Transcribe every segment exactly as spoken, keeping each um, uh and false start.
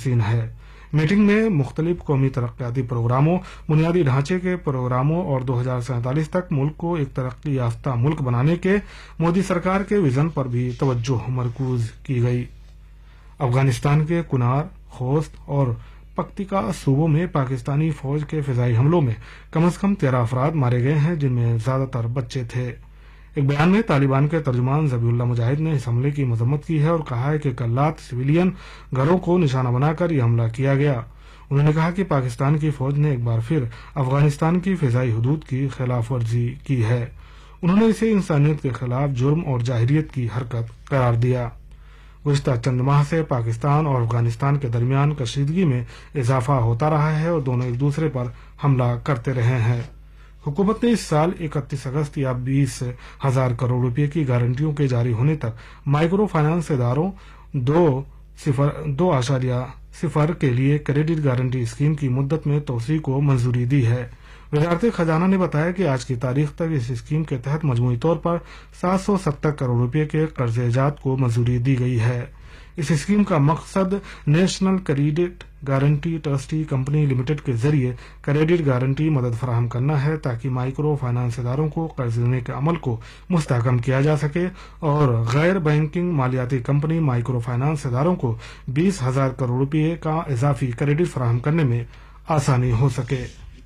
हसीन है। मीटिंग में मुख्तलिफ कौमी तरक्याती प्रोग्रामों, बुनियादी ढांचे के प्रोग्रामों और दो हजार सैंतालीस तक मुल्क को एक तरक्की याफ्ता मुल्क बनाने के मोदी सरकार के विजन पर भी तवज्जो मरकूज की गई। अफगानिस्तान के कुनार, खोस्त और पख्तिका सूबों में पाकिस्तानी फौज के फिजाई हमलों में कम से कम तेरह अफराद मारे गए हैं, जिनमें ज्यादातर बच्चे थे। एक बयान में तालिबान के तर्जुमान ज़बीउल्लाह मुजाहिद ने इस हमले की मजम्मत की है और कहा है कि कल रात सिविलियन घरों को निशाना बनाकर यह हमला किया गया। उन्होंने कहा कि पाकिस्तान की फौज ने एक बार फिर अफगानिस्तान की फिजाई हुदूद की खिलाफ वर्जी की है। उन्होंने इसे इंसानियत के खिलाफ जुर्म और जाहिरियत की हरकत करार दिया। गुज़िश्ता चंद माह से पाकिस्तान और अफगानिस्तान के दरमियान कशीदगी में इजाफा होता रहा है और दोनों एक दूसरे पर हमला करते रहे हैं। हुकूमत ने इस साल इकतीस अगस्त या बीस हजार करोड़ रुपए की गारंटियों के जारी होने तक माइक्रो फाइनेंस इदारों दो सिफर दो आशारिया सिफर के लिए क्रेडिट गारंटी स्कीम की मुद्दत में तोसी को मंजूरी दी है। वजारत खजाना ने बताया कि आज की तारीख तक इस स्कीम के तहत मजमूई तौर पर सात सौ सत्तर करोड़ रुपए के कर्जेजात को मंजूरी दी गई है। इस स्कीम का मकसद national credit guarantee trustee company limited के जरिए क्रेडिट गारंटी मदद फराहम करना है, ताकि माइक्रो फाइनेंस इदारों को कर्ज देने के अमल को मुस्तहकम किया जा सके और गैर बैंकिंग मालियाती कंपनी माइक्रो फाइनेंस इदारों को बीस हजार करोड़ रुपए का इजाफी क्रेडिट फराहम करने में आसानी हो सके।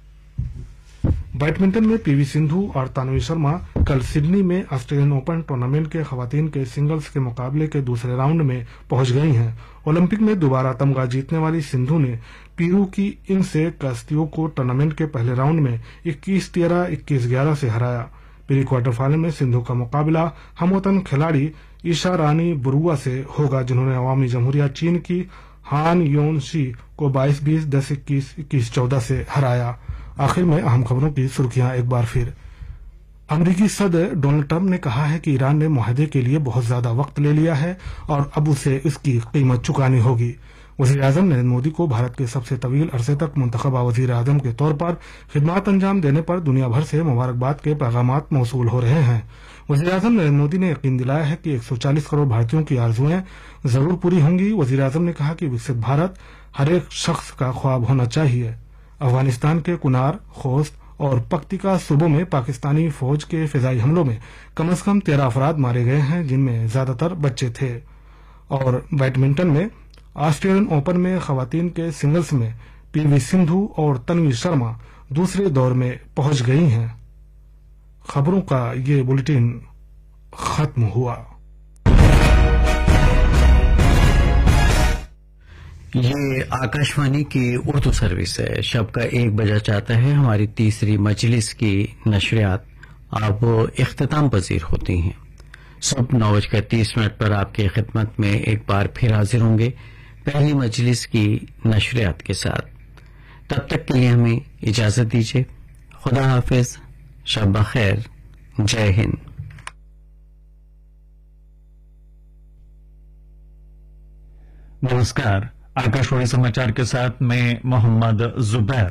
बैडमिंटन में पीवी सिंधु और तानवी शर्मा कल सिडनी में ऑस्ट्रेलियन ओपन टूर्नामेंट के खवातीन के सिंगल्स के मुकाबले के दूसरे राउंड में पहुंच गई हैं। ओलंपिक में दोबारा तमगा जीतने वाली सिंधु ने पीरू की इन से कास्तियो को टूर्नामेंट के पहले राउंड में इक्कीस तेरह, इक्कीस ग्यारह से हराया। प्री क्वार्टर फाइनल में सिंधु का मुकाबला हमवतन खिलाड़ी ईशा रानी बुरुआ से होगा, जिन्होंने अवामी जमहूरिया चीन की हान योन शी को बाईस बीस, दस इक्कीस, इक्कीस चौदह से हराया। आखिर में अहम खबरों की सुर्खियां एक बार फिर। अमरीकी सदर डोनाल्ड ट्रंप ने कहा है कि ईरान ने मुआहदे के लिए बहुत ज्यादा वक्त ले लिया है और अब उसे इसकी कीमत चुकानी होगी। वजीर आजम नरेंद्र मोदी को भारत के सबसे तवील अरसे तक मुंतखबा वजीर आजम के तौर पर खिदमत अंजाम देने पर दुनिया भर से मुबारकबाद के पैगामात मौसूल हो रहे हैं। वजीर आजम नरेंद्र मोदी ने यकीन दिलाया है कि एक सौ चालीस करोड़ भारतीयों की आरजुएं जरूर पूरी होंगी। वजीर आजम ने कहा कि विकसित भारत हर एक शख्स का ख्वाब होना चाहिए। अफगानिस्तान के कुनार, खोस्त और पख्तिका सूबों में पाकिस्तानी फौज के फिजाई हमलों में कम से कम तेरह अफराद मारे गए हैं, जिनमें ज्यादातर बच्चे थे। और बैडमिंटन में ऑस्ट्रेलियन ओपन में खवातीन के सिंगल्स में पीवी सिंधु और तन्वी शर्मा दूसरे दौर में पहुंच गई हैं। खबरों का ये बुलेटिन खत्म हुआ। ये आकाशवाणी की उर्दू सर्विस है। शब का एक बजा चाहता है हमारी तीसरी मजलिस की नशरियात अब इख्तिताम पजीर होती हैं। सुबह नौ बजकर तीस मिनट पर आपकी खिदमत में एक बार फिर हाजिर होंगे पहली मजलिस की नशरियात के साथ। तब तक के लिए हमें इजाजत दीजिए। खुदा हाफिज, शब बखैर, जय हिंद। नमस्कार, आकाशवाणी समाचार के साथ मैं मोहम्मद जुबैर।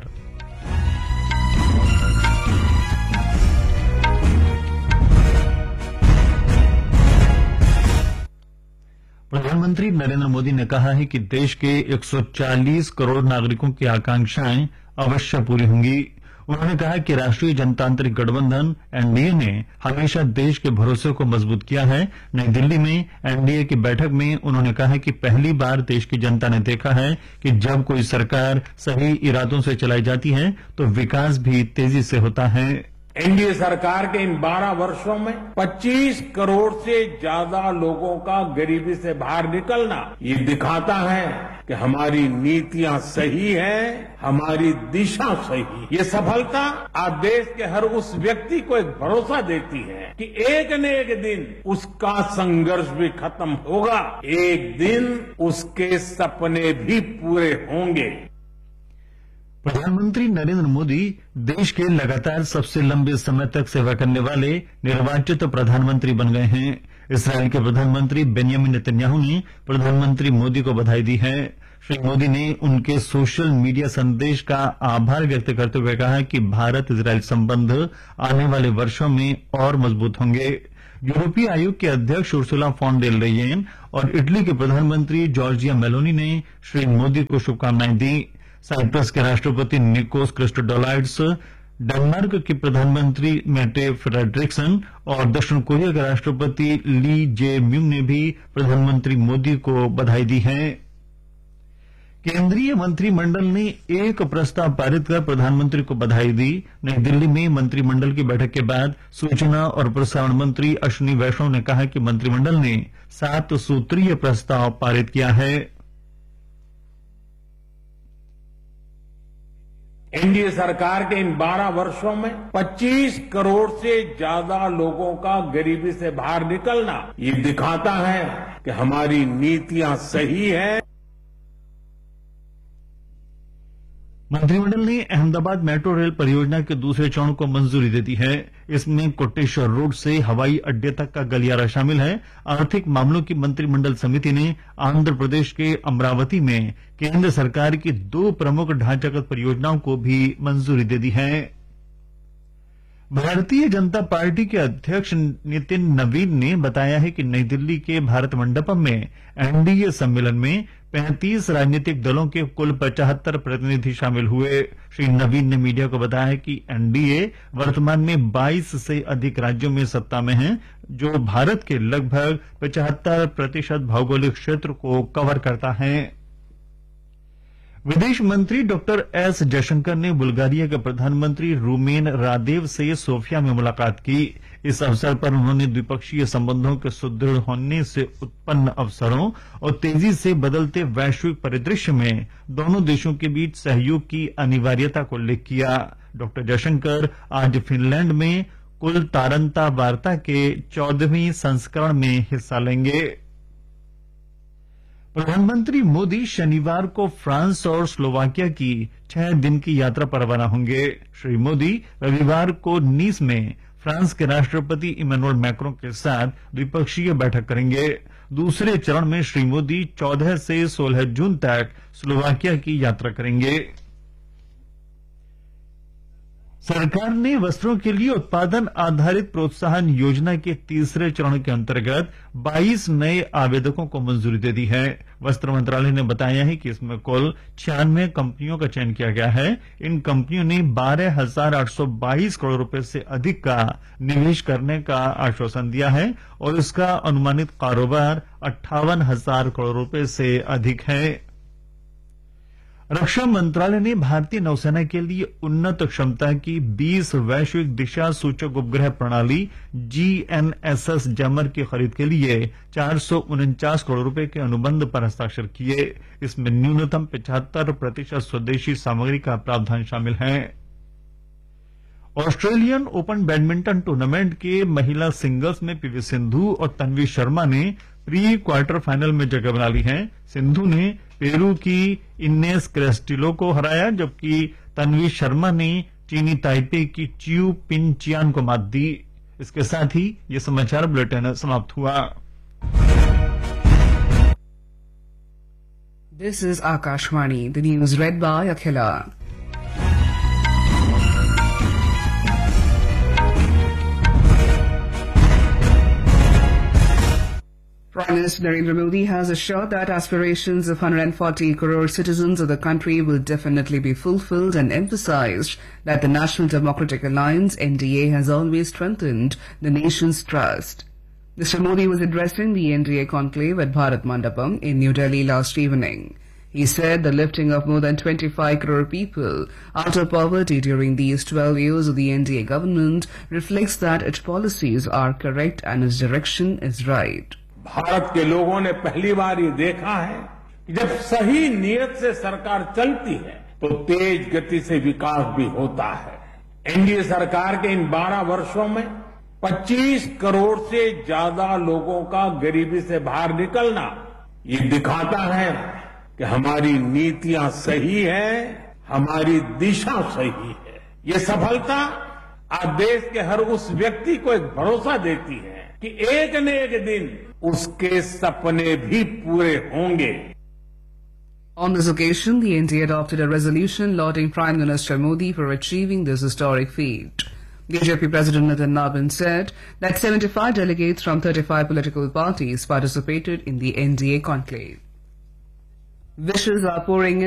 प्रधानमंत्री नरेंद्र मोदी ने कहा है कि देश के एक सौ चालीस करोड़ नागरिकों की आकांक्षाएं अवश्य पूरी होंगी। उन्होंने कहा कि राष्ट्रीय जनतांत्रिक गठबंधन एनडीए ने हमेशा देश के भरोसे को मजबूत किया है। नई दिल्ली में एनडीए की बैठक में उन्होंने कहा कि पहली बार देश की जनता ने देखा है कि जब कोई सरकार सही इरादों से चलाई जाती है तो विकास भी तेजी से होता है। एनडीए सरकार के इन बारह वर्षों में पच्चीस करोड़ से ज्यादा लोगों का गरीबी से बाहर निकलना ये दिखाता है कि हमारी नीतियां सही हैं, हमारी दिशा सही। ये सफलता आज देश के हर उस व्यक्ति को एक भरोसा देती है कि एक न एक दिन उसका संघर्ष भी खत्म होगा, एक दिन उसके सपने भी पूरे होंगे। प्रधानमंत्री नरेंद्र मोदी देश के लगातार सबसे लंबे समय तक सेवा करने वाले निर्वाचित प्रधानमंत्री बन गए हैं। इसराइल के प्रधानमंत्री बेंयामिन नेतन्याहू ने प्रधानमंत्री मोदी को बधाई दी है। श्री मोदी ने उनके सोशल मीडिया संदेश का आभार व्यक्त करते हुए कहा कि भारत इजराइल संबंध आने वाले वर्षों में और मजबूत होंगे। यूरोपीय आयोग के अध्यक्ष उर्सुला फॉन डेर लेयेन और इटली के प्रधानमंत्री जॉर्जिया मेलोनी ने श्री मोदी को शुभकामनाएं दी। साइप्रस के राष्ट्रपति निकोस क्रिस्टोडोलाइड्स, डेनमार्क के प्रधानमंत्री मेटे फ्रेडरिक्सन और दक्षिण कोरिया के राष्ट्रपति ली जे म्यूंग ने भी प्रधानमंत्री मोदी को बधाई दी है। केंद्रीय मंत्रिमंडल ने एक प्रस्ताव पारित कर प्रधानमंत्री को बधाई दी। नई दिल्ली में मंत्रिमंडल की बैठक के बाद सूचना और प्रसारण मंत्री अश्विनी वैष्णव ने कहा कि मंत्रिमंडल ने सात सूत्रीय प्रस्ताव पारित किया है। एनडीए सरकार के इन बारह वर्षों में पच्चीस करोड़ से ज्यादा लोगों का गरीबी से बाहर निकलना ये दिखाता है कि हमारी नीतियां सही है। मंत्रिमंडल ने अहमदाबाद मेट्रो रेल परियोजना के दूसरे चरण को मंजूरी दे दी है। इसमें कोटेश्वर रोड से हवाई अड्डे तक का गलियारा शामिल है। आर्थिक मामलों की मंत्रिमंडल समिति ने आंध्र प्रदेश के अमरावती में केंद्र सरकार की दो प्रमुख ढांचागत परियोजनाओं को भी मंजूरी दे दी है। भारतीय जनता पार्टी के अध्यक्ष नितिन नवीन ने बताया है कि नई दिल्ली के भारत मंडपम में एनडीए सम्मेलन में पैंतीस राजनीतिक दलों के कुल पचहत्तर प्रतिनिधि शामिल हुए। श्री नवीन ने मीडिया को बताया कि एनडीए वर्तमान में बाईस से अधिक राज्यों में सत्ता में है, जो भारत के लगभग पचहत्तर प्रतिशत भौगोलिक क्षेत्र को कवर करता है। विदेश मंत्री डॉक्टर एस जयशंकर ने बुल्गारिया के प्रधानमंत्री रूमेन रादेव से सोफिया में मुलाकात की। इस अवसर पर उन्होंने द्विपक्षीय संबंधों के सुदृढ़ होने से उत्पन्न अवसरों और तेजी से बदलते वैश्विक परिदृश्य में दोनों देशों के बीच सहयोग की अनिवार्यता को उल्लेख किया। डॉक्टर जयशंकर आज फिनलैंड में कुल तारंता वार्ता के चौदहवीं संस्करण में हिस्सा लेंगे। प्रधानमंत्री मोदी शनिवार को फ्रांस और स्लोवाकिया की छह दिन की यात्रा पर रवाना होंगे। श्री मोदी रविवार को नीस में फ्रांस के राष्ट्रपति इमैनुअल मैक्रों के साथ द्विपक्षीय बैठक करेंगे। दूसरे चरण में श्री मोदी चौदह से सोलह जून तक स्लोवाकिया की यात्रा करेंगे। सरकार ने वस्त्रों के लिए उत्पादन आधारित प्रोत्साहन योजना के तीसरे चरण के अंतर्गत बाईस नए आवेदकों को मंजूरी दे दी है। वस्त्र मंत्रालय ने बताया है कि इसमें कुल छियानवे कंपनियों का चयन किया गया है। इन कंपनियों ने बारह हजार आठ सौ बाईस करोड़ रुपए से अधिक का निवेश करने का आश्वासन दिया है और इसका अनुमानित कारोबार अट्ठावन हजार करोड़ रुपए से अधिक है। रक्षा मंत्रालय ने भारतीय नौसेना के लिए उन्नत क्षमता की बीस वैश्विक दिशा सूचक उपग्रह प्रणाली जीएनएसएस जैमर की खरीद के लिए चार सौ उनचास करोड़ रुपए के अनुबंध पर हस्ताक्षर किए। इसमें न्यूनतम पचहत्तर प्रतिशत स्वदेशी सामग्री का प्रावधान शामिल है। ऑस्ट्रेलियन ओपन बैडमिंटन टूर्नामेंट के महिला सिंगल्स में पीवी सिंधु और तन्वी शर्मा ने प्री क्वार्टर फाइनल में जगह बना ली है। सिंधु ने पेरू की इन्नेस क्रेस्टिलो को हराया, जबकि तन्वी शर्मा ने चीनी ताइपे की चियू पिन चियान को मात दी। इसके साथ ही ये समाचार बुलेटिन समाप्त हुआ। This is Akashvani, the news red bye Akhila. Prime Minister Narendra Modi has assured that aspirations of one hundred forty crore citizens of the country will definitely be fulfilled and emphasized that the National Democratic Alliance N D A has always strengthened the nation's trust. Mister Modi was addressing the N D A conclave at Bharat Mandapam in New Delhi last evening. He said the lifting of more than twenty-five crore people out of poverty during these twelve years of the N D A government reflects that its policies are correct and its direction is right. Bharat के लोगों ने पहली बार ये देखा है कि जब सही नीयत से सरकार चलती है तो तेज गति से विकास भी होता है। एनडीए सरकार के इन बारह वर्षों में पच्चीस करोड़ से ज्यादा लोगों का गरीबी से बाहर निकलना ये दिखाता है कि हमारी नीतियां सही है, हमारी दिशा सही है। ये सफलता आज देश के हर उस व्यक्ति को एक भरोसा देती है कि एक न एक दिन उसके सपने भी पूरे होंगे। On this occasion, the N D A adopted a resolution lauding Prime Minister Modi for achieving this historic feat. B J P President Nitin Nabin said that seventy-five delegates from thirty-five political parties participated in the N D A conclave. Wishes are pouring in.